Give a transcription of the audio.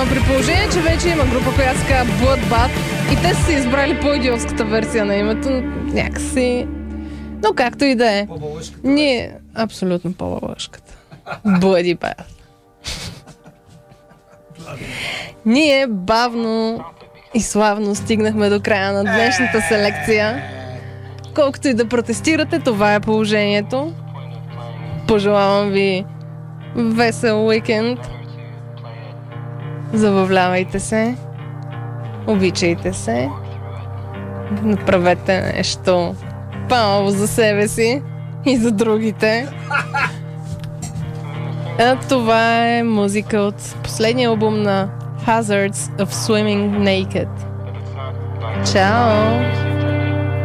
при положение, че вече има група, която се казва Bloodbath и те са си избрали по-идиотската версия на името, някакси... Но както и да е. Ние... Абсолютно по-лъжката. Bloodbath. Ние бавно и славно стигнахме до края на днешната селекция. Колкото и да протестирате, това е положението. Пожелавам ви весел уикенд. Забавлявайте се. Обичайте се. Направете нещо по-ново за себе си и за другите. А това е музика от последния албум на Hazards of Swimming Naked. Чао!